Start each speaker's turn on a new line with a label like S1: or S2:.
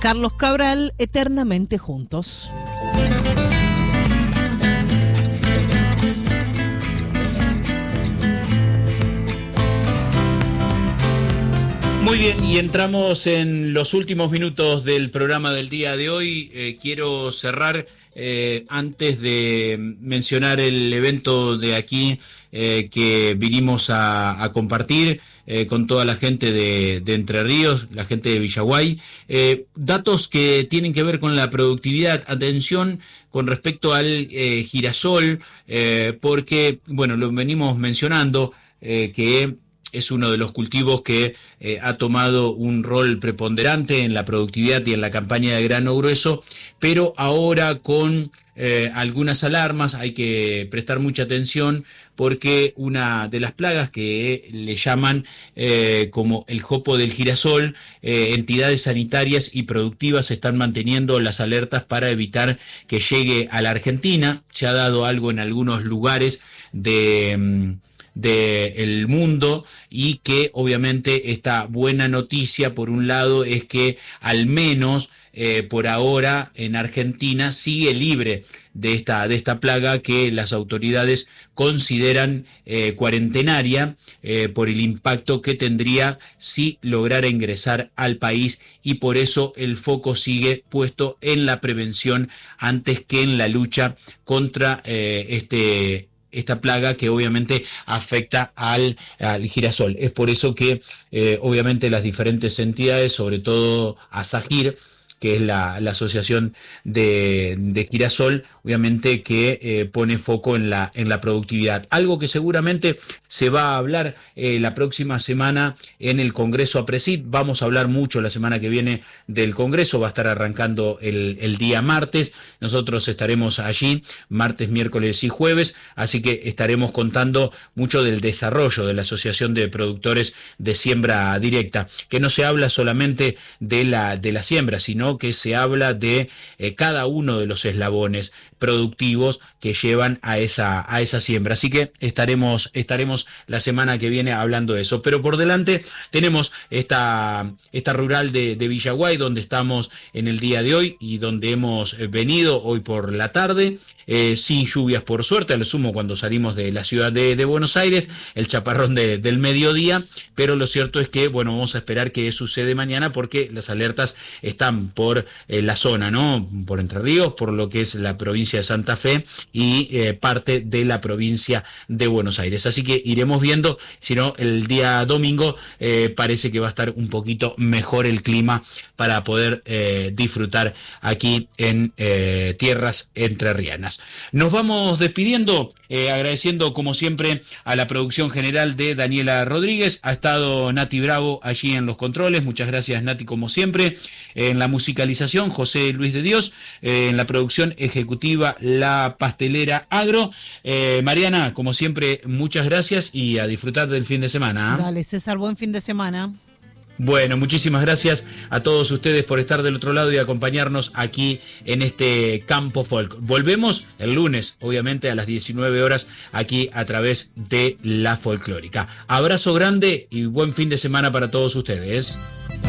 S1: Carlos Cabral, Eternamente Juntos.
S2: Muy bien, y entramos en los últimos minutos del programa del día de hoy. Quiero cerrar antes de mencionar el evento de aquí que vinimos a compartir con toda la gente de Entre Ríos, la gente de Villaguay. Datos que tienen que ver con la productividad. Atención con respecto al girasol, porque, bueno, lo venimos mencionando, que es uno de los cultivos que ha tomado un rol preponderante en la productividad y en la campaña de grano grueso, pero ahora con algunas alarmas hay que prestar mucha atención porque una de las plagas que le llaman como el jopo del girasol, entidades sanitarias y productivas están manteniendo las alertas para evitar que llegue a la Argentina. Se ha dado algo en algunos lugares del mundo, y que obviamente esta buena noticia por un lado es que al menos por ahora en Argentina sigue libre de esta plaga que las autoridades consideran cuarentenaria por el impacto que tendría si lograra ingresar al país, y por eso el foco sigue puesto en la prevención antes que en la lucha contra esta plaga que obviamente afecta al girasol. Es por eso que obviamente las diferentes entidades, sobre todo ASAGIR, que es la asociación de girasol, obviamente que pone foco en la productividad. Algo que seguramente se va a hablar la próxima semana en el Congreso APRESID. Vamos a hablar mucho la semana que viene del Congreso, va a estar arrancando el día martes. Nosotros estaremos allí martes, miércoles y jueves, así que estaremos contando mucho del desarrollo de la Asociación de Productores de Siembra Directa, que no se habla solamente de la siembra, sino que se habla de cada uno de los eslabones productivos que llevan a esa siembra. Así que estaremos la semana que viene hablando de eso. Pero por delante tenemos esta rural de Villaguay, donde estamos en el día de hoy y donde hemos venido hoy por la tarde, sin lluvias por suerte, a lo sumo cuando salimos de la ciudad de Buenos Aires, el chaparrón del mediodía, pero lo cierto es que, bueno, vamos a esperar qué sucede mañana, porque las alertas están por la zona, ¿no? Por Entre Ríos, por lo que es la provincia de Santa Fe y parte de la provincia de Buenos Aires. Así que iremos viendo, si no, el día domingo parece que va a estar un poquito mejor el clima para poder disfrutar aquí en tierras entrerrianas. Nos vamos despidiendo, agradeciendo como siempre a la producción general de Daniela Rodríguez. Ha estado Nati Bravo allí en los controles. Muchas gracias, Nati, como siempre. En la musicalización, José Luis de Dios. En la producción ejecutiva, La Pastelera Agro. Mariana, como siempre, muchas gracias y a disfrutar del fin de semana.
S1: Dale, César, buen fin de semana.
S2: Bueno, muchísimas gracias a todos ustedes por estar del otro lado y acompañarnos aquí en este Campo Folk. Volvemos el lunes, obviamente a las 19 horas, aquí a través de La Folclórica. Abrazo grande y buen fin de semana para todos ustedes.